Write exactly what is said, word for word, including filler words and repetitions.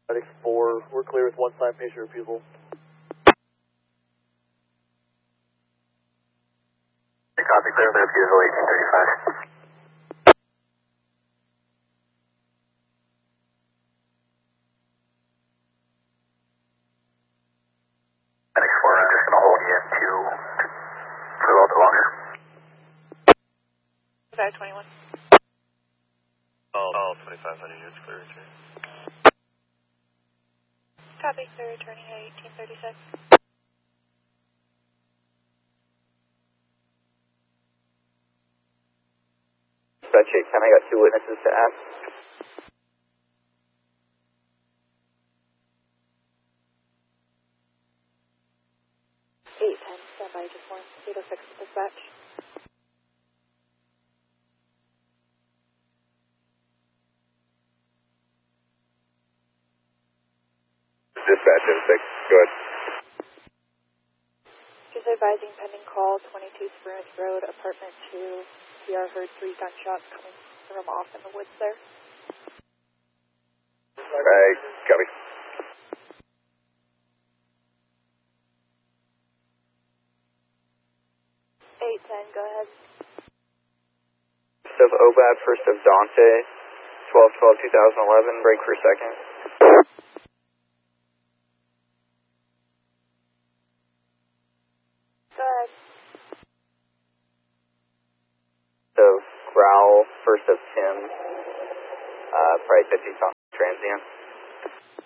Medics four, we're clear with one time patient refusal. Copy, clear with refusal, eighteen thirty-five. Medics four, I'm just going to hold you in to, for a little bit longer. five twenty-one. All, all twenty-five hundred units clear return. Copy, clear returning at eighteen thirty-six. Dispatch eight ten, I got two witnesses to ask. eight ten, stand by, just one. eight oh six dispatch. Dispatch eight six, go ahead. Just advising pending call, twenty-two Spruance Road, apartment two. C R heard three gunshots coming from off in the woods there. Alright, copy. eight ten, go ahead. First of Obad, first of Dante, twelve twelve two thousand eleven, break for a second. Go ahead. So, Growl, first of Tim, uh, probably fifty something transient.